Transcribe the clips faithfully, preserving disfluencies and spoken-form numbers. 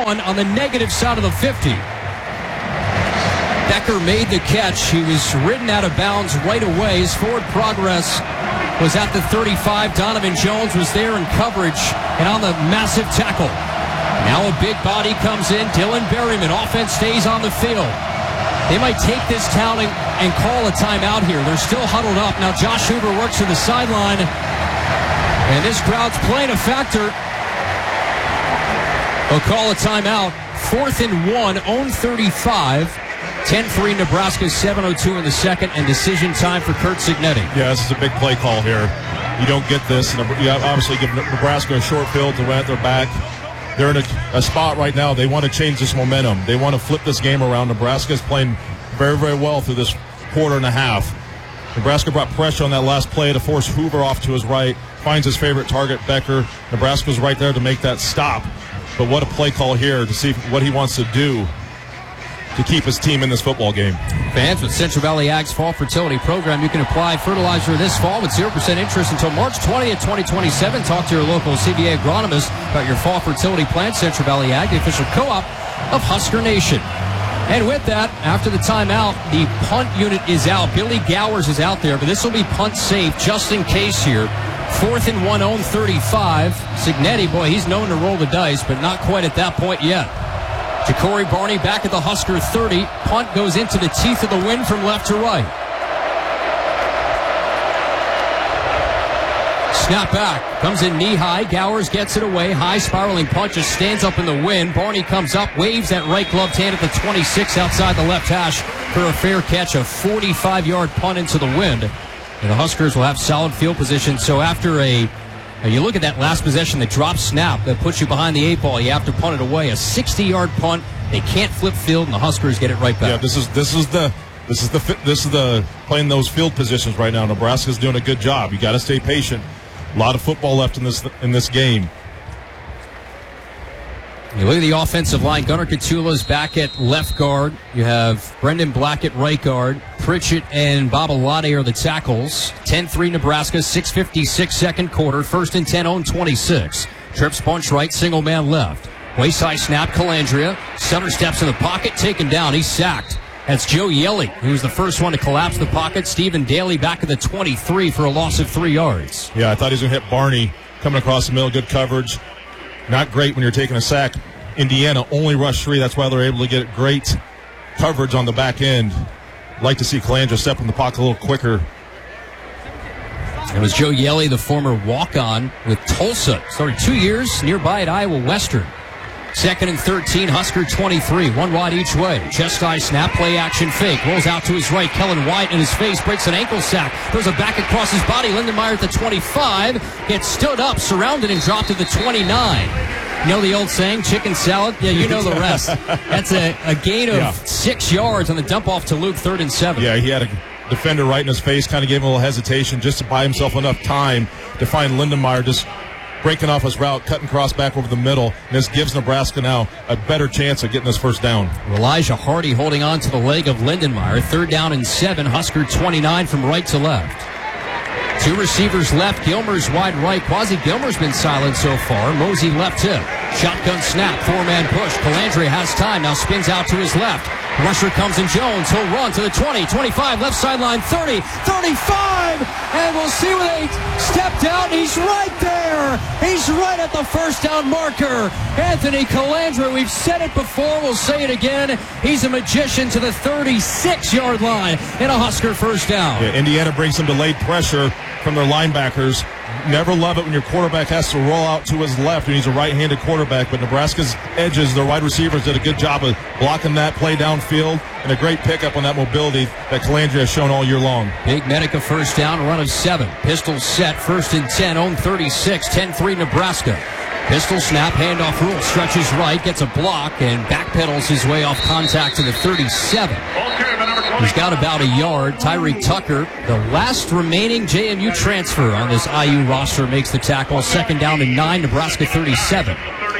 one on the negative side of the fifty. Becker made the catch. He was ridden out of bounds right away. His forward progress was at the thirty-five. Donovan Jones was there in coverage and on the massive tackle. Now a big body comes in. Dylan Berryman. Offense stays on the field. They might take this down and, and call a timeout here. They're still huddled up. Now Josh Hoover works to the sideline. And this crowd's playing a factor. They'll call a timeout. Fourth and one, own thirty-five. ten three Nebraska, seven oh two in the second, and decision time for Curt Cignetti. Yeah, this is a big play call here. You don't get this. You obviously give Nebraska a short field to win at their back. They're in a, a spot right now. They want to change this momentum. They want to flip this game around. Nebraska is playing very, very well through this quarter and a half. Nebraska brought pressure on that last play to force Hoover off to his right, finds his favorite target, Becker. Nebraska's right there to make that stop. But what a play call here to see what he wants to do to keep his team in this football game. Fans with Central Valley Ag's Fall Fertility Program, you can apply fertilizer this fall with zero percent interest until March twentieth, twenty twenty-seven. Talk to your local C V A agronomist about your fall fertility plan. Central Valley Ag, the official co-op of Husker Nation. And with that, after the timeout, the punt unit is out. Billy Gowers is out there, but this will be punt safe just in case here. Fourth and one, own thirty-five. Cignetti, boy, he's known to roll the dice, but not quite at that point yet. Ja'Cory Barney back at the Husker thirty. Punt goes into the teeth of the wind from left to right. Snap back. Comes in knee high. Gowers gets it away. High spiraling punch just stands up in the wind. Barney comes up, waves that right gloved hand at the twenty-six outside the left hash for a fair catch. A forty-five yard punt into the wind. And the Huskers will have solid field position. So after a you look at that last possession, the drop snap that puts you behind the eight ball. You have to punt it away. A sixty yard punt. They can't flip field, and the Huskers get it right back. Yeah, this is this is the this is the this is the playing those field positions right now. Nebraska's doing a good job. You got to stay patient. A lot of football left in this in this game. You look at the offensive line. Gunnar Katula's back at left guard. You have Brendan Black at right guard. Pritchett and Babalade are the tackles. ten three Nebraska, six fifty-six second quarter. First and ten, own twenty-six. Trips bunch right, single man left. Wayside snap, Calandria. Sutter steps in the pocket, taken down. He's sacked. That's Joe Yelly, who was the first one to collapse the pocket. Stephen Daly back at the twenty-three for a loss of three yards. Yeah, I thought he was going to hit Barney coming across the middle. Good coverage. Not great when you're taking a sack. Indiana only rushed three. That's why they're able to get great coverage on the back end. Like to see Calandria step in the pocket a little quicker. It was Joe Yelly, the former walk-on with Tulsa. Started two years nearby at Iowa Western. Second and thirteen, Husker twenty-three. One wide each way. Chest high snap, play action fake. Rolls out to his right. Kellen White in his face breaks an ankle sack. Throws a back across his body. Lindenmeyer at the twenty-five. Gets stood up, surrounded, and dropped at the twenty-nine. You know the old saying, chicken salad? Yeah, you know the rest. That's a, a gain of yeah. six yards on the dump off to Luke, third and seven. Yeah, he had a defender right in his face, kind of gave him a little hesitation just to buy himself enough time to find Lindenmeyer just breaking off his route, cutting cross back over the middle. And this gives Nebraska now a better chance of getting this first down. Elijah Hardy holding on to the leg of Lindenmeyer. Third down and seven. Husker twenty-nine from right to left. Two receivers left. Gilmer's wide right. Quasi Gilmer's been silent so far. Mosey left hip. Shotgun snap. Four-man push. Calandria has time. Now spins out to his left. Rusher comes in Jones. He'll run to the twenty, twenty-five, left sideline, thirty, thirty-five, and we'll see where they stepped out. He's right there. He's right at the first down marker. Anthony Calandria, we've said it before. We'll say it again. He's a magician to the thirty-six yard line in a Husker first down. Yeah, Indiana brings some delayed pressure from their linebackers. Never love it when your quarterback has to roll out to his left and he's a right-handed quarterback, but Nebraska's edges, their wide receivers did a good job of blocking that play downfield and a great pickup on that mobility that Calandria has shown all year long. Big Medica first down, run of seven. Pistol set, first and ten, own thirty-six, ten three Nebraska. Pistol snap, handoff rule, stretches right, gets a block, and backpedals his way off contact to the thirty-seven. He's got about a yard. Tyreek Tucker, the last remaining J M U transfer on this I U roster, makes the tackle. Second down and nine, Nebraska thirty-seven.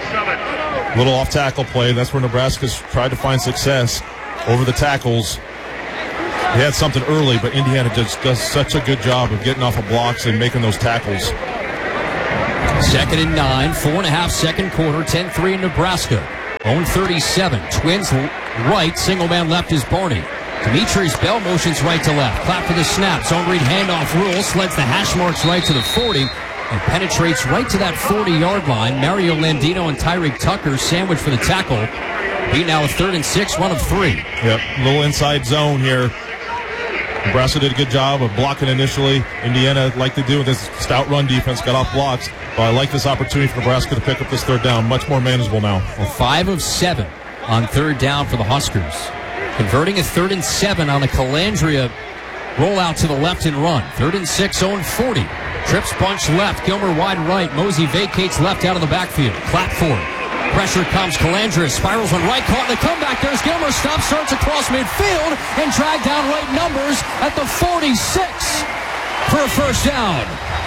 Little off-tackle play. That's where Nebraska's tried to find success over the tackles. They had something early, but Indiana just does such a good job of getting off of blocks and making those tackles. Second and nine, four and a half second quarter, ten three in Nebraska. Own thirty-seven. Twins right. Single man left is Barney. Demetrius Bell motions right to left. Clap for the snap. Zone read handoff rule. Sleds the hash marks right to the forty. And penetrates right to that forty-yard line. Mario Landino and Tyreek Tucker sandwich for the tackle. Be now a third and six, one of three. Yep, a little inside zone here. Nebraska did a good job of blocking initially. Indiana, like they do with this stout run defense, got off blocks. But I like this opportunity for Nebraska to pick up this third down. Much more manageable now. Well, five of seven on third down for the Huskers. Converting a third and seven on a Calandria rollout to the left and run. Third and six, zone forty. Trips bunch left. Gilmer wide right. Mosey vacates left out of the backfield. Clap for it. Pressure comes. Calandria spirals on right. Caught in the comeback. There's Gilmer. Stop. Starts across midfield and dragged down right numbers at the forty-six for a first down.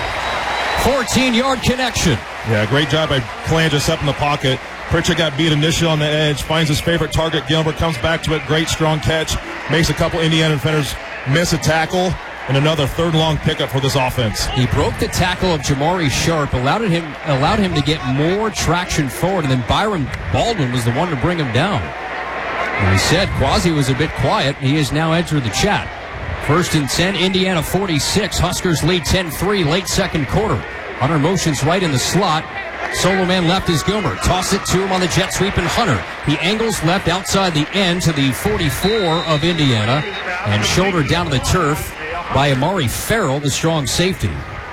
fourteen-yard connection. Yeah, great job by Calandria up in the pocket. Pritchett got beat initially on the edge. Finds his favorite target. Gilmer comes back to it. Great strong catch. Makes a couple Indiana defenders miss a tackle. And another third long pickup for this offense. He broke the tackle of Jamari Sharp, allowed him allowed him to get more traction forward, and then Byron Baldwin was the one to bring him down. And he said Quasi was a bit quiet. He has now entered the chat. First and ten, Indiana forty-six. Huskers lead ten three, late second quarter. Hunter motions right in the slot. Solo man left is Gilmer. Toss it to him on the jet sweep, and Hunter. He angles left outside the end to the forty-four of Indiana, and shouldered down to the turf by Amari Farrell, the strong safety,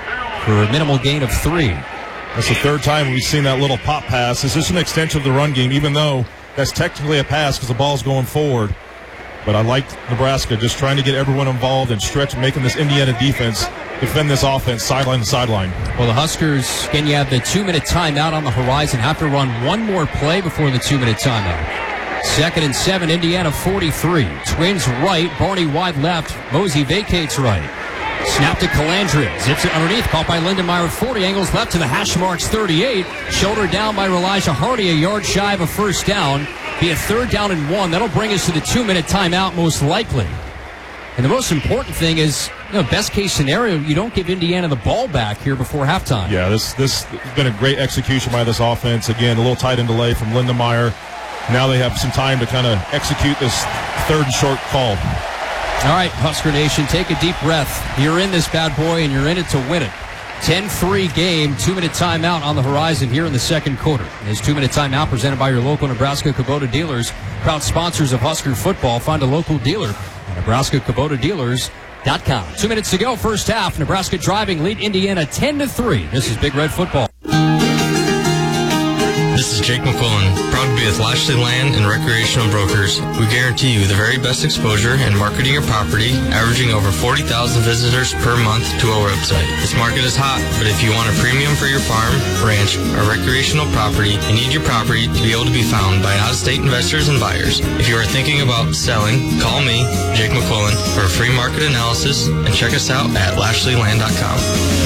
for a minimal gain of three. That's the third time we've seen that little pop pass. Is this an extension of the run game, even though that's technically a pass because the ball's going forward? But I like Nebraska just trying to get everyone involved and stretch, making this Indiana defense defend this offense sideline to sideline. Well, the Huskers, again, you have the two-minute timeout on the horizon, have to run one more play before the two-minute timeout. Second and seven, Indiana forty-three. Twins right, Barney wide left. Mosey vacates right. Snap to Calandria. Zips it underneath. Caught by Lindenmeyer. forty angles left to the hash marks thirty-eight. Shouldered down by Elijah Hardy, a yard shy of a first down. Be a third down and one. That'll bring us to the two-minute timeout most likely. And the most important thing is, you know, best case scenario, you don't give Indiana the ball back here before halftime. Yeah, this this has been a great execution by this offense. Again, a little tight end delay from Lindenmeyer. Now they have some time to kind of execute this third and short call. All right, Husker Nation, take a deep breath. You're in this bad boy, and you're in it to win it. ten three game, two-minute timeout on the horizon here in the second quarter. This two-minute timeout presented by your local Nebraska Kubota dealers, proud sponsors of Husker football. Find a local dealer at Nebraska Kubota Dealers dot com. Two minutes to go, first half. Nebraska driving, lead Indiana ten to three. This is Big Red Football. This is Jake McQuillan, proud to be with Lashley Land and Recreational Brokers. We guarantee you the very best exposure in marketing your property, averaging over forty thousand visitors per month to our website. This market is hot, but if you want a premium for your farm, ranch, or recreational property, you need your property to be able to be found by out-of-state investors and buyers. If you are thinking about selling, call me, Jake McQuillan, for a free market analysis, and check us out at lashley land dot com.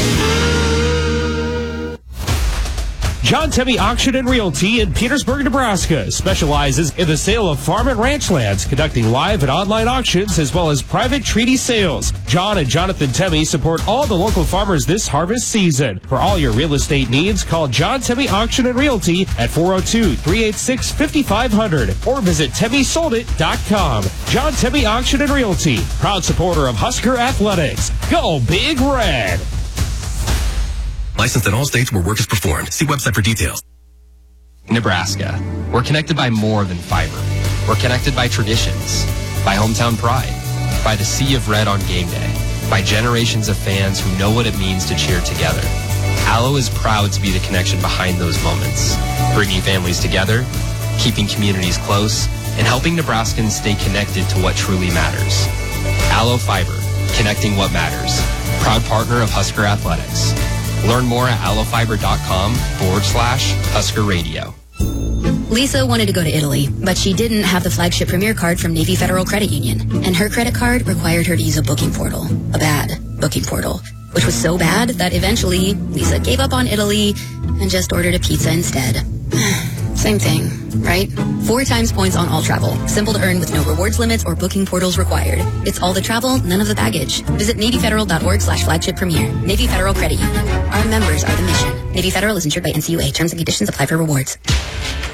John Temmey Auction and Realty in Petersburg, Nebraska specializes in the sale of farm and ranch lands, conducting live and online auctions as well as private treaty sales. John and Jonathan Temmey support all the local farmers this harvest season. For all your real estate needs, call John Temmey Auction and Realty at four oh two, three eight six, five five zero zero or visit Temmey Sold It dot com. John Temmey Auction and Realty, proud supporter of Husker Athletics. Go Big Red! Licensed in all states where work is performed. See website for details. Nebraska. We're connected by more than fiber. We're connected by traditions, by hometown pride, by the sea of red on game day, by generations of fans who know what it means to cheer together. Allo is proud to be the connection behind those moments, bringing families together, keeping communities close, and helping Nebraskans stay connected to what truly matters. Allo Fiber, connecting what matters. Proud partner of Husker Athletics. Learn more at allofiber.com forward slash Husker Radio. Lisa wanted to go to Italy, but she didn't have the flagship Premier card from Navy Federal Credit Union. And her credit card required her to use a booking portal. A bad booking portal. Which was so bad that eventually Lisa gave up on Italy and just ordered a pizza instead. Same thing, right? Four times points on all travel. Simple to earn with no rewards limits or booking portals required. It's all the travel, none of the baggage. Visit NavyFederal.org slash flagship premier. Navy Federal Credit Union. Our members are the mission. Navy Federal is insured by N C U A. Terms and conditions apply for rewards.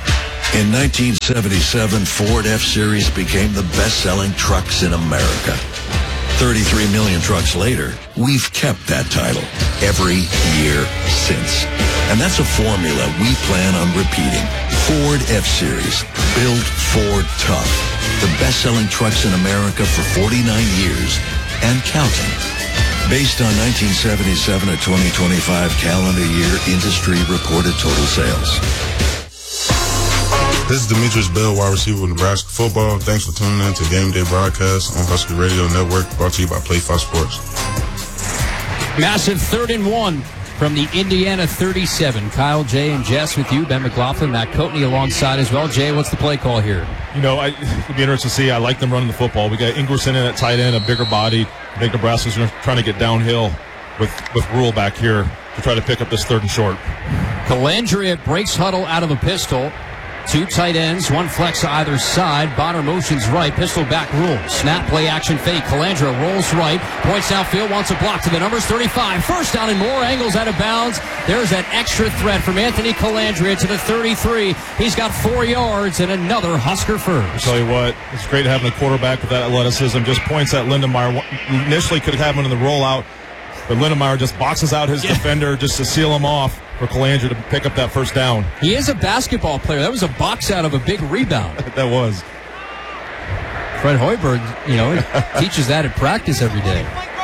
In nineteen seventy-seven, Ford F-Series became the best-selling trucks in America. thirty-three million trucks later, we've kept that title every year since. And that's a formula we plan on repeating. Ford F-Series, built Ford tough. The best-selling trucks in America for forty-nine years and counting. Based on nineteen seventy-seven to twenty twenty-five calendar year industry reported total sales. This is Demetrius Bell, wide receiver with Nebraska football. Thanks for tuning in to Game Day Broadcast on Husky Radio Network, brought to you by Play five Sports. Massive third and one from the Indiana thirty-seven. Kyle, Jay, and Jess with you. Ben McLaughlin, Matt Coatney alongside as well. Jay, what's the play call here? You know, I, it'd be interesting to see. I like them running the football. We got Ingerson in at tight end, a bigger body. I think Nebraska's trying to get downhill with, with Rule back here to try to pick up this third and short. Calandria breaks huddle out of a pistol. Two tight ends, one flex either side. Bonner motions right, pistol back Rule. Snap, play action fake. Calandria rolls right, points downfield, wants a block to the numbers. thirty-five, first down and more, angles out of bounds. There's that extra threat from Anthony Calandria to the thirty-three. He's got four yards and another Husker first. I'll tell you what, it's great having a quarterback with that athleticism. Just points at Lindenmeyer. Initially could have had him in the rollout, but Lindenmeyer just boxes out his yeah. defender just to seal him off for Calandria to pick up that first down. He is a basketball player. That was a box out of a big rebound. That was. Fred Hoiberg, you know, teaches that in practice every day.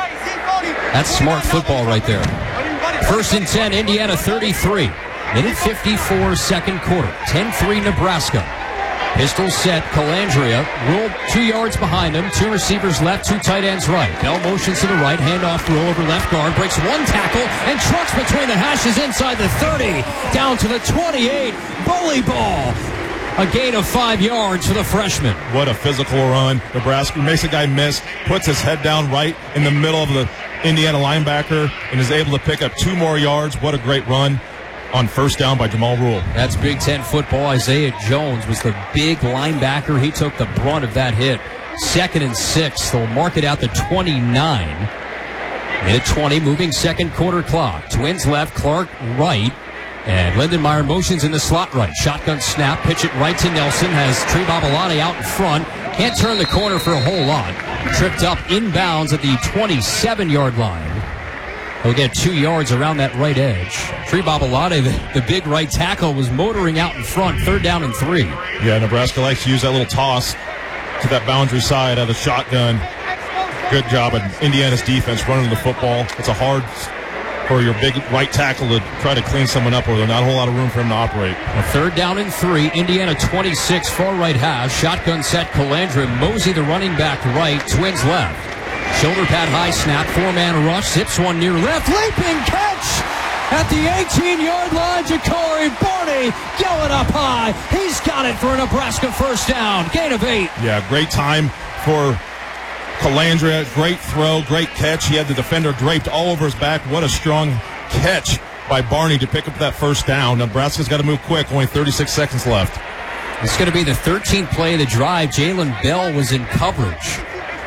That's smart football right there. First and ten, Indiana thirty-three. Minute fifty-four, second quarter. ten three Nebraska. Pistol set, Calandria. Rule two yards behind him. Two receivers left, two tight ends right. Bell motions to the right, handoff Rule over left guard. Breaks one tackle and trucks between the hashes inside the thirty. Down to the twenty-eight. Bully ball. A gain of five yards for the freshman. What a physical run. Nebraska makes a guy miss, puts his head down right in the middle of the Indiana linebacker, and is able to pick up two more yards. What a great run on first down by Jamal Rule. That's Big Ten football. Isaiah Jones was the big linebacker. He took the brunt of that hit. Second and six. They'll mark it out to twenty-nine. Minute twenty, moving second quarter clock. Twins left, Clark right. And Lindenmeyer motions in the slot right. Shotgun snap, pitch it right to Nelson. Has Tree Babalani out in front. Can't turn the corner for a whole lot. Tripped up inbounds at the twenty-seven-yard line. He'll get two yards around that right edge. Tree Babalade, the, the big right tackle, was motoring out in front, third down and three. Yeah, Nebraska likes to use that little toss to that boundary side of the shotgun. Good job of Indiana's defense running the football. It's a hard for your big right tackle to try to clean someone up, or there's not a whole lot of room for him to operate. A third down and three. Indiana twenty-six, far right hash. Shotgun set, Calandria. Mosey, the running back, right. Twins left. Shoulder pad high snap, four-man rush, zips one near left, leaping catch at the eighteen-yard line. Ja'Cory Barney going up high. He's got it for a Nebraska first down. Gain of eight. Yeah, great time for Calandria. Great throw, great catch. He had the defender draped all over his back. What a strong catch by Barney to pick up that first down. Nebraska's got to move quick. Only thirty-six seconds left. It's going to be the thirteenth play of the drive. Jalen Bell was in coverage.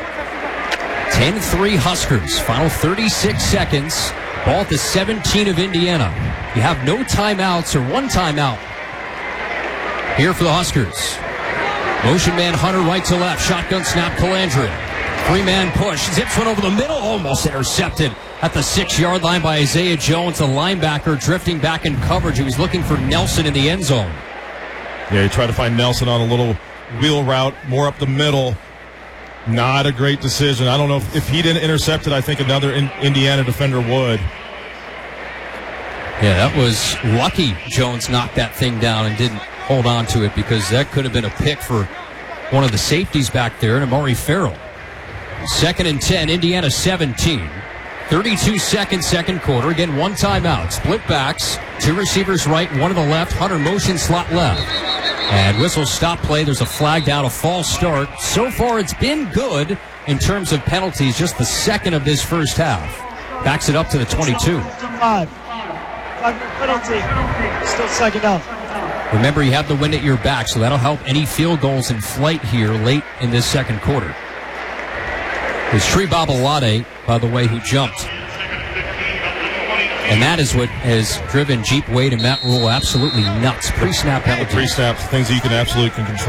ten three Huskers. Final thirty-six seconds. Ball at the seventeen of Indiana. You have no timeouts or one timeout here for the Huskers. Motion man Hunter right to left. Shotgun snap Calandria. Three-man push. Zips one over the middle. Almost intercepted at the six-yard line by Isaiah Jones, the linebacker, drifting back in coverage. He was looking for Nelson in the end zone. Yeah, he tried to find Nelson on a little wheel route, more up the middle. Not a great decision. I don't know if, if he didn't intercept it, I think another in, Indiana defender would. Yeah, that was lucky Jones knocked that thing down and didn't hold on to it, because that could have been a pick for one of the safeties back there, and Amari Farrell. Second and ten, Indiana seventeen. thirty-two seconds, second quarter. Again, one timeout. Split backs. Two receivers right, one to the left. Hunter motion slot left. And whistle stop play. There's a flag down, a false start. So far, it's been good in terms of penalties. Just the second of this first half. Backs it up to the twenty-two. Five. Five-yard penalty. Still second down. Remember, you have the wind at your back, so that'll help any field goals in flight here late in this second quarter. It's Tree Babalade, by the way, who jumped And that is what has driven Jeep Wade and Matt Rule absolutely nuts. Pre-snap penalties. Pre-snap, things that you can absolutely can control.